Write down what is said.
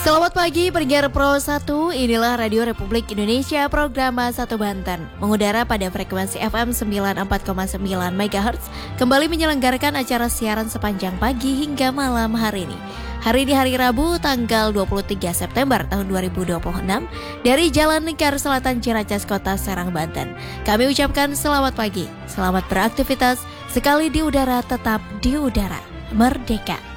Selamat pagi pendengar Pro 1, inilah Radio Republik Indonesia program 1 Banten. Mengudara pada frekuensi FM 94,9 MHz, kembali menyelenggarakan acara siaran sepanjang pagi hingga malam hari ini. Hari ini hari Rabu tanggal 23 September tahun 2026 dari Jalan Lingkar Selatan Ciracas Kota Serang, Banten. Kami ucapkan selamat pagi, selamat beraktivitas, sekali di udara tetap di udara, merdeka.